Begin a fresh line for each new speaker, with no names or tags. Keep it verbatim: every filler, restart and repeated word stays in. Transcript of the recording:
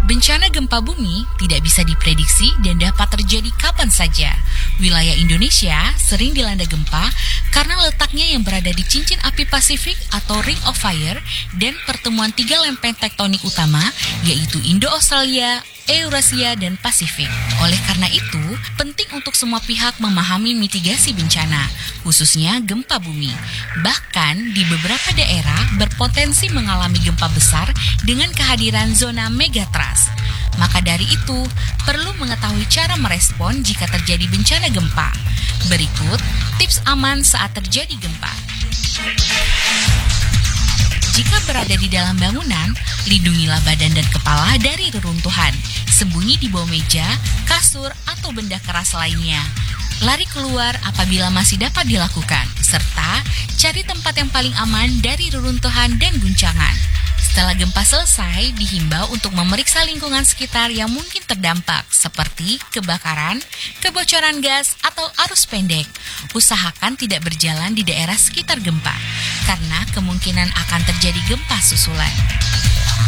Bencana gempa bumi tidak bisa diprediksi dan dapat terjadi kapan saja. Wilayah Indonesia sering dilanda gempa karena letaknya yang berada di cincin api Pasifik atau Ring of Fire dan pertemuan tiga lempeng tektonik utama yaitu Indo-Australia, Eurasia, dan Pasifik. Oleh karena itu, penting untuk semua pihak memahami mitigasi bencana, khususnya gempa bumi. Bahkan di beberapa daerah berpotensi mengalami gempa besar dengan kehadiran zona megatrust. Maka dari itu, perlu mengetahui cara merespon jika terjadi bencana gempa. Berikut tips aman saat terjadi gempa. Jika berada di dalam bangunan, lindungilah badan dan kepala dari reruntuhan. Sembunyi di bawah meja, kasur, atau benda keras lainnya. Lari keluar apabila masih dapat dilakukan, serta cari tempat yang paling aman dari reruntuhan dan guncangan. Setelah gempa selesai, dihimbau untuk memeriksa lingkungan sekitar yang mungkin terdampak, seperti kebakaran, kebocoran gas, atau arus pendek. Usahakan tidak berjalan di daerah sekitar gempa, karena kemungkinan akan terjadi gempa susulan.